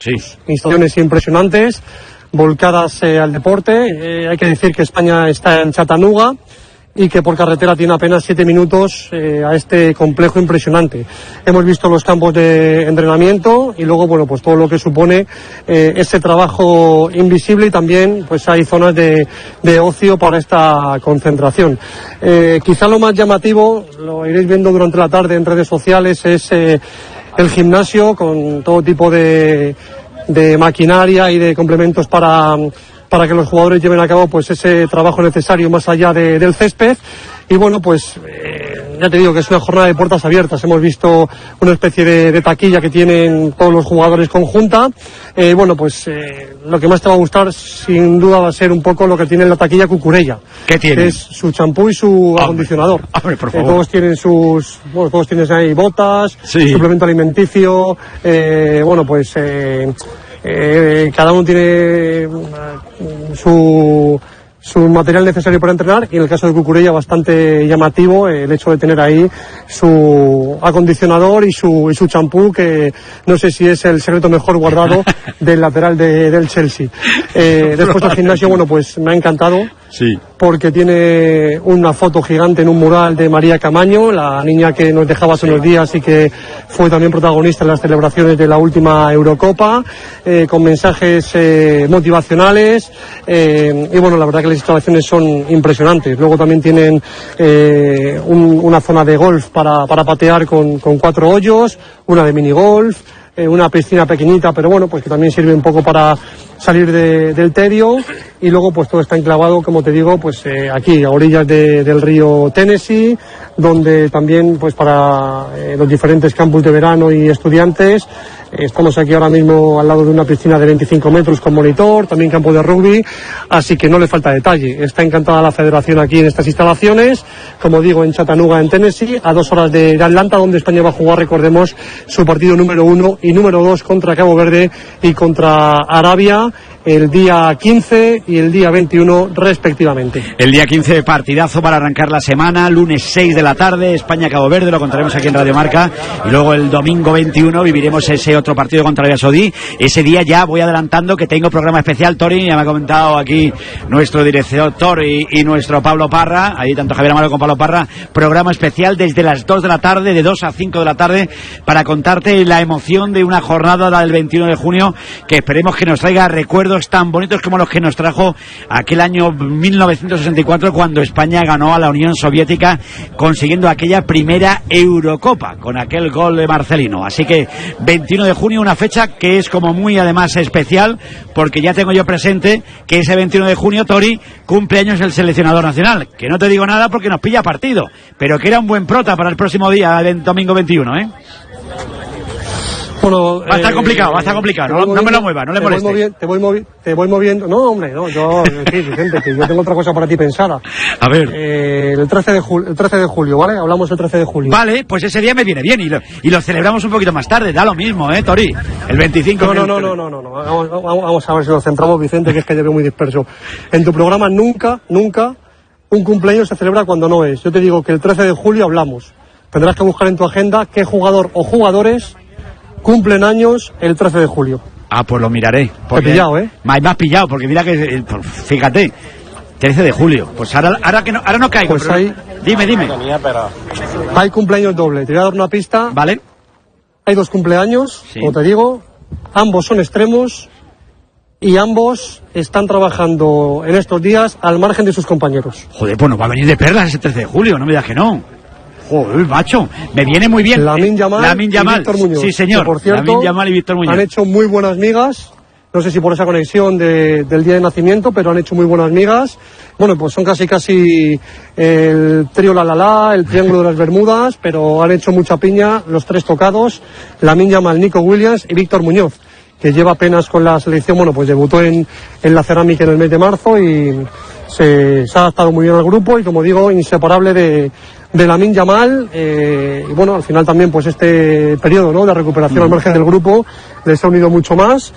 Sí. Instalaciones impresionantes, volcadas al deporte. Hay que decir que España está en Chattanooga y que por carretera tiene apenas 7 minutos a este complejo impresionante. Hemos visto los campos de entrenamiento y luego, bueno, pues todo lo que supone ese trabajo invisible, y también pues hay zonas de ocio para esta concentración. Quizá lo más llamativo, lo iréis viendo durante la tarde en redes sociales, es el gimnasio con todo tipo de maquinaria y de complementos para que los jugadores lleven a cabo pues ese trabajo necesario más allá del césped. Y bueno, pues ya te digo que es una jornada de puertas abiertas. Hemos visto una especie de taquilla que tienen todos los jugadores conjunta. Bueno, pues lo que más te va a gustar sin duda va a ser un poco lo que tiene la taquilla Cucurella. ¿Qué tiene? Que es su champú y su acondicionador. Hombre, por favor. Todos tienen todos tienen ahí botas, sí, suplemento alimenticio, bueno, pues cada uno tiene su material necesario para entrenar, y en el caso de Cucurella bastante llamativo el hecho de tener ahí su acondicionador y su champú, que no sé si es el secreto mejor guardado del lateral del Chelsea. Después del gimnasio, bueno, pues me ha encantado. Sí. Porque tiene una foto gigante en un mural de María Camaño, la niña que nos dejaba hace unos días y que fue también protagonista en las celebraciones de la última Eurocopa, con mensajes motivacionales, y bueno, la verdad que las instalaciones son impresionantes. Luego también tienen una zona de golf para patear con 4 hoyos, una de minigolf, una piscina pequeñita, pero bueno, pues que también sirve un poco para salir del tedio. Y luego pues todo está enclavado, como te digo, pues aquí a orillas del río Tennessee, donde también pues para los diferentes campus de verano y estudiantes. Estamos aquí ahora mismo al lado de una piscina de 25 metros con monitor, también campo de rugby, así que no le falta detalle. Está encantada la federación aquí en estas instalaciones, como digo, en Chattanooga, en Tennessee, a 2 horas de Atlanta, donde España va a jugar, recordemos, su partido número 1 y número 2 contra Cabo Verde y contra Arabia, el día 15 y el día 21 respectivamente. El día 15 partidazo para arrancar la semana, lunes 6 de la tarde, España-Cabo Verde, lo contaremos aquí en Radio Marca, y luego el domingo 21 viviremos ese otro partido contra Arabia Saudí. Ese día ya voy adelantando que tengo programa especial, Tori, ya me ha comentado aquí nuestro director y nuestro Pablo Parra, ahí tanto Javier Amaro como Pablo Parra, programa especial desde las 2 de la tarde, de 2 a 5 de la tarde, para contarte la emoción de una jornada del 21 de junio, que esperemos que nos traiga recuerdos tan bonitos como los que nos trajo aquel año 1964, cuando España ganó a la Unión Soviética, consiguiendo aquella primera Eurocopa con aquel gol de Marcelino. Así que 21 de junio, una fecha que es como muy además especial, porque ya tengo yo presente que ese 21 de junio, Tori, cumpleaños el seleccionador nacional, que no te digo nada porque nos pilla partido, pero que era un buen prota para el próximo día, el domingo 21, ¿eh? Bueno, va a estar complicado, no me lo muevas, no le molestes. Te voy moviendo. No, hombre, no, yo, sí, Vicente, que yo tengo otra cosa para ti pensada. A ver. El 13 de julio, ¿vale? Hablamos el 13 de julio. Vale, pues ese día me viene bien y lo celebramos un poquito más tarde, da lo mismo, Tori. El 25. No. Vamos a ver si nos centramos, Vicente, que es que yo veo muy disperso. En tu programa nunca un cumpleaños se celebra cuando no es. Yo te digo que el 13 de julio hablamos. Tendrás que buscar en tu agenda qué jugador o jugadores cumplen años el 13 de julio. Ah, pues lo miraré. Te he pillado, ¿eh? Me has pillado, porque mira que, fíjate, 13 de julio. Pues ahora no caigo. Pues pero... Dime. Hay cumpleaños doble. Te voy a dar una pista. Vale. Hay 2 cumpleaños, sí, como te digo. Ambos son extremos y ambos están trabajando en estos días al margen de sus compañeros. Joder, pues nos va a venir de perlas ese 13 de julio, no me digas que no. Joder, macho, me viene muy bien. Lamine Yamal y Víctor Muñoz. Sí, señor. Que, por cierto, Lamine Yamal y Víctor Muñoz han hecho muy buenas migas. No sé si por esa conexión del día de nacimiento, pero han hecho muy buenas migas. Bueno, pues son casi el trío el triángulo de las Bermudas, pero han hecho mucha piña los 3 tocados: Lamine Yamal, Nico Williams y Víctor Muñoz, que lleva apenas con la selección. Bueno, pues debutó en la cerámica en el mes de marzo y se ha adaptado muy bien al grupo, y como digo, inseparable de Lamine Yamal, y bueno, al final también pues este periodo, ¿no?, de recuperación al margen del grupo les ha unido mucho más,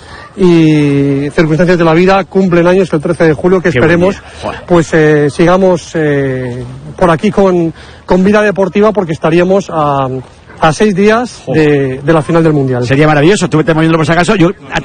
y circunstancias de la vida, cumplen años el 13 de julio, que esperemos pues sigamos por aquí con vida deportiva, porque estaríamos a 6 días de la final del Mundial. Sería maravilloso, tú vete moviéndolo por si acaso. Yo